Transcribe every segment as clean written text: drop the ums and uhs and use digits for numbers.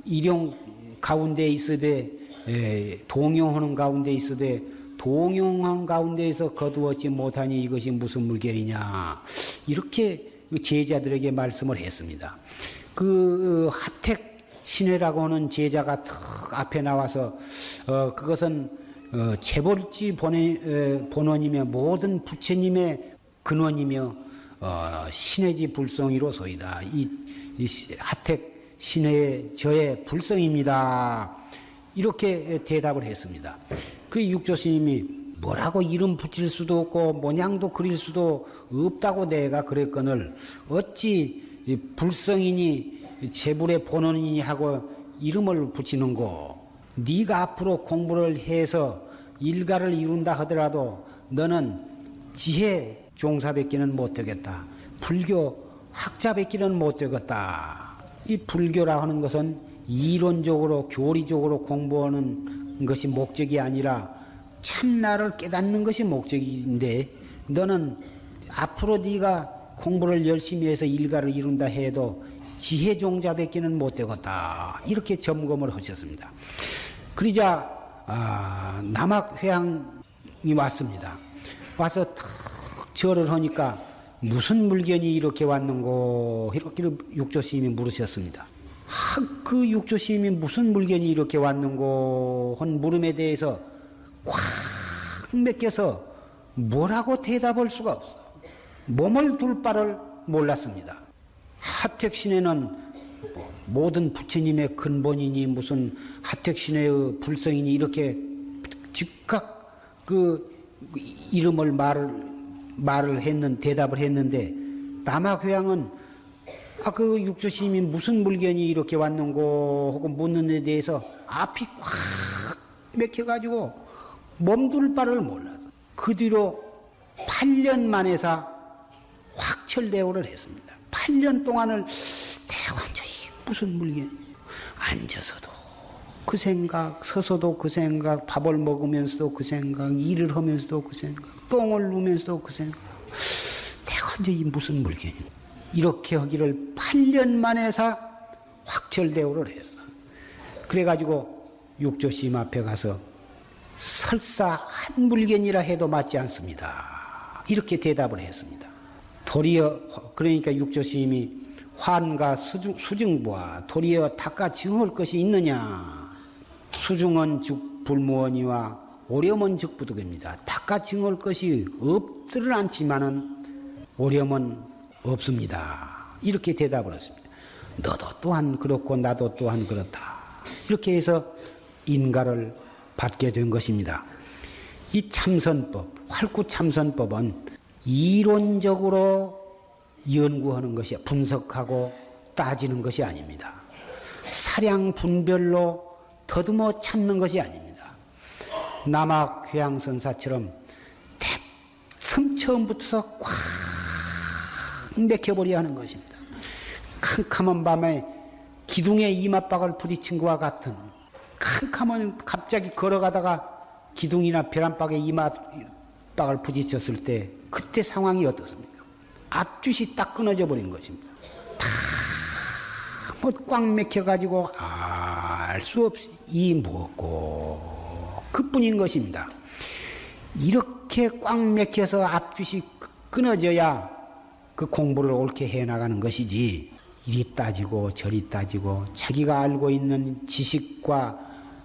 일용 가운데 있으되 동용하는 가운데 있으되 동용한 가운데에서 거두었지 못하니 이것이 무슨 물결이냐 이렇게 제자들에게 말씀을 했습니다. 그 하택 신회라고 하는 제자가 턱 앞에 나와서 그것은 재벌지 본원이며 모든 부처님의 근원이며 신해지 불성이로소이다. 이 하택 신해의 저의 불성입니다. 이렇게 대답을 했습니다. 그 육조스님이 뭐라고 이름 붙일 수도 없고 모양도 그릴 수도 없다고 내가 그랬거늘 어찌 불성이니 재불의 본원이니 하고 이름을 붙이는고. 네가 앞으로 공부를 해서 일가를 이룬다 하더라도 너는 지혜 종사밖에는 못되겠다. 불교 학자밖에는 못되겠다. 이 불교라 하는 것은 이론적으로 교리적으로 공부하는 것이 목적이 아니라 참나를 깨닫는 것이 목적인데 너는 앞으로 네가 공부를 열심히 해서 일가를 이룬다 해도 지혜 종자밖에는 못되겠다. 이렇게 점검을 하셨습니다. 그러자 남학회양이 왔습니다. 와서 탁 절을 하니까 무슨 물견이 이렇게 왔는고 이렇게 육조스님이 물으셨습니다. 그 육조스님이 무슨 물견이 이렇게 왔는고 한 물음에 대해서 꽉 맥혀서 뭐라고 대답할 수가 없어. 몸을 둘 바를 몰랐습니다. 하택신에는 모든 부처님의 근본이니 무슨 하택신의 불성이니 이렇게 즉각 그 이름을 말을 했는 대답을 했는데 남학회양은 그 육조스님이 무슨 물견이 이렇게 왔는고 하고 묻는 데 대해서 앞이 꽉 맥혀가지고 몸둘 바를 몰라서 그 뒤로 8년 만에서 확철대오를 했습니다. 8년 동안을 대관절이 무슨 물견이 앉아서도 그 생각, 서서도 그 생각, 밥을 먹으면서도 그 생각, 일을 하면서도 그 생각, 똥을 누면서도 그 생각, 대관절이 무슨 물견이 이렇게 하기를 8년 만에서 확철대오를 했어. 그래가지고 육조스님 앞에 가서 설사 한 물견이라 해도 맞지 않습니다. 이렇게 대답을 했습니다. 도리어 그러니까 육조스님이 환과 수증부와 도리어 닦아 증할 것이 있느냐. 수증은 즉 불무원이와 오렴은 즉 부득입니다. 닦아 증할 것이 없지는 않지만은 오렴은 없습니다. 이렇게 대답을 했습니다. 너도 또한 그렇고 나도 또한 그렇다. 이렇게 해서 인가를 받게 된 것입니다. 이 참선법, 활구참선법은 이론적으로 연구하는 것이 분석하고 따지는 것이 아닙니다. 사량 분별로 더듬어 찾는 것이 아닙니다. 남학회양선사처럼 대뜸 처음부터 꽉 맥혀버려야 하는 것입니다. 캄캄한 밤에 기둥에 이맛박을 부딪힌 것과 같은 캄캄한 갑자기 걸어가다가 기둥이나 벼란박에 이맛박을 부딪혔을 때 그때 상황이 어떻습니까? 앞줄이 딱 끊어져 버린 것입니다. 다 꽉 맥혀가지고 알 수 없이 이 무엇고 그뿐인 것입니다. 이렇게 꽉 맥혀서 앞줄이 끊어져야 그 공부를 옳게 해나가는 것이지 이리 따지고 저리 따지고 자기가 알고 있는 지식과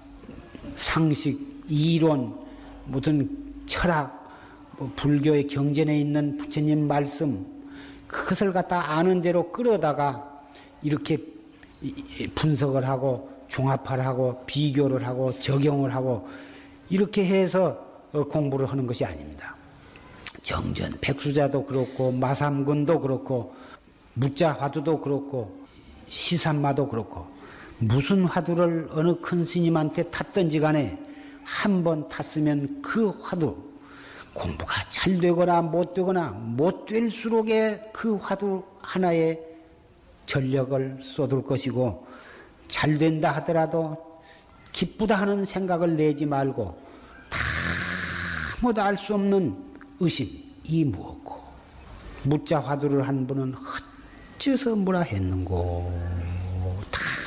상식, 이론, 무슨 철학, 불교의 경전에 있는 부처님 말씀 그것을 갖다 아는 대로 끌어다가 이렇게 분석을 하고 종합을 하고 비교를 하고 적용을 하고 이렇게 해서 공부를 하는 것이 아닙니다. 정전, 백수자도 그렇고 마삼근도 그렇고 묻자 화두도 그렇고 시산마도 그렇고 무슨 화두를 어느 큰 스님한테 탔든지 간에 한 번 탔으면 그 화두 공부가 잘 되거나 못 되거나 못 될수록에 그 화두 하나에 전력을 쏟을 것이고 잘 된다 하더라도 기쁘다 하는 생각을 내지 말고 다 모두 알 수 없는 의심 이 무엇고 묻자 화두를 한 분은 어째서 뭐라 했는고